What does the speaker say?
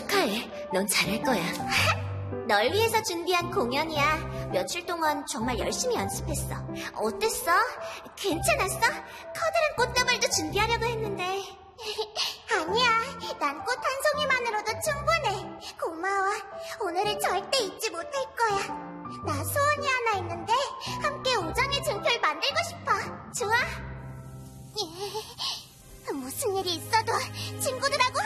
축하해. 넌 잘할 거야. 널 위해서 준비한 공연이야. 며칠 동안 정말 열심히 연습했어. 어땠어? 괜찮았어? 커다란 꽃다발도 준비하려고 했는데. 아니야, 난 꽃 한 송이만으로도 충분해. 고마워. 오늘을 절대 잊지 못할 거야. 나 소원이 하나 있는데 함께 우정의 증표를 만들고 싶어. 좋아? 무슨 일이 있어도 친구들하고